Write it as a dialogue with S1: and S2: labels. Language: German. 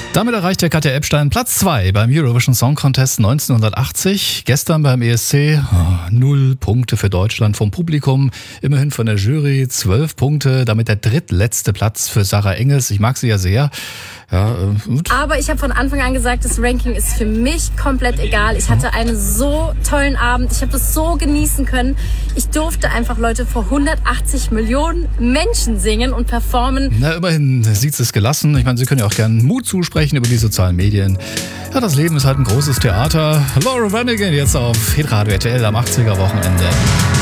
S1: Damit erreicht der Katja Epstein Platz 2 beim Eurovision Song Contest 1980. Gestern beim ESC 0 Punkte für Deutschland vom Publikum, immerhin von der Jury 12 Punkte, damit der drittletzte Platz für Sarah Engels. Ich mag sie ja sehr. Ja, gut.
S2: Aber ich habe von Anfang an gesagt, das Ranking ist für mich komplett egal. Ich hatte einen so tollen Abend, ich habe das so genießen können. Ich durfte einfach, Leute, vor 180 Millionen Menschen singen und performen.
S1: Na, immerhin sieht sie es gelassen. Ich meine, Sie können ja auch gerne Mut zusprechen über die sozialen Medien. Ja, das Leben ist halt ein großes Theater. Laura Branigan jetzt auf Hitradio RTL am 80er Wochenende.